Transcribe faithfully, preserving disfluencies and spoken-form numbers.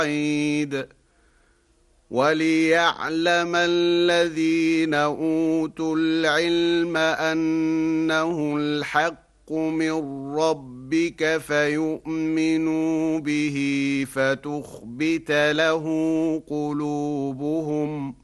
بعيد وليعلم الذين أوتوا العلم أنه الحق من ربك فيؤمنوا به فتخبت له قلوبهم